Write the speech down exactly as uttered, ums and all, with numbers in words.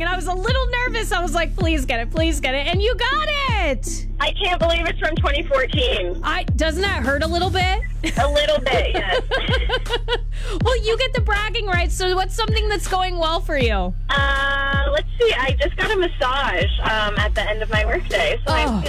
and I was a little nervous. I was like, please get it, please get it. And you got it. I can't believe it's from twenty fourteen. I Doesn't that hurt a little bit? A little bit, yes. Well, you get the bragging rights. So what's something that's going well for you? Uh, let's see. I just got a massage um, at the end of my workday, so Oh. I'm